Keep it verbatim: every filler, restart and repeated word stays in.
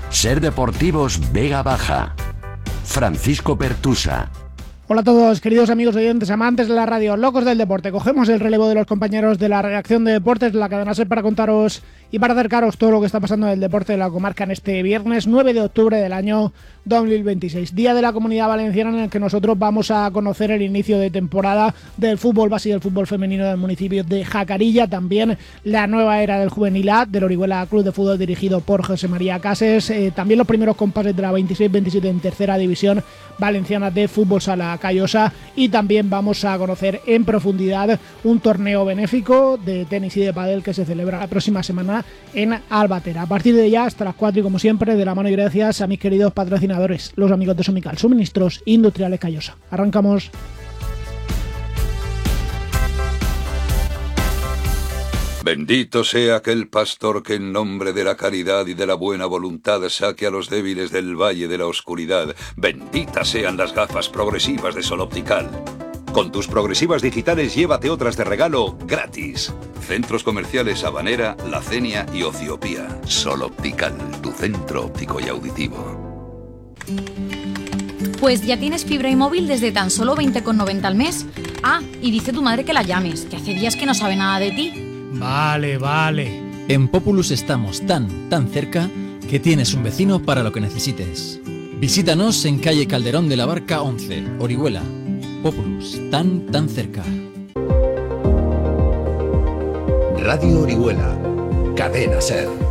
Ser Deportivos Vega Baja. Francisco Pertusa. Hola a todos, queridos amigos oyentes, amantes de la radio, locos del deporte. Cogemos el relevo de los compañeros de la redacción de deportes de la cadena SER para contaros y para acercaros todo lo que está pasando en el deporte de la comarca en este viernes nueve de octubre del año dos mil veintiséis, día de la Comunidad Valenciana, en el que nosotros vamos a conocer el inicio de temporada del fútbol base y del fútbol femenino del municipio de Jacarilla, también la nueva era del Juvenil A, del Orihuela Club de Fútbol dirigido por José María Cases, eh, también los primeros compases de la veintiséis veintisiete en tercera división valenciana de fútbol sala Callosa, y también vamos a conocer en profundidad un torneo benéfico de tenis y de pádel que se celebra la próxima semana en Albatera. A partir de ya hasta las cuatro y como siempre de la mano y gracias a mis queridos patrocinadores, los amigos de Somical, Suministros Industriales Callosa. Arrancamos. Bendito sea aquel pastor que en nombre de la caridad y de la buena voluntad saque a los débiles del valle de la oscuridad. Benditas sean las gafas progresivas de Sol Optical. Con tus progresivas digitales llévate otras de regalo gratis. Centros comerciales Habanera, La Cenia y Ociopía. Sol Optical, tu centro óptico y auditivo. Pues ya tienes fibra y móvil desde tan solo veinte con noventa al mes. Ah, y dice tu madre que la llames, que hace días que no sabe nada de ti. Vale, vale. En Populus estamos tan, tan cerca que tienes un vecino para lo que necesites. Visítanos en calle Calderón de la Barca once, Orihuela. Populus, tan, tan cerca. Radio Orihuela, Cadena SER.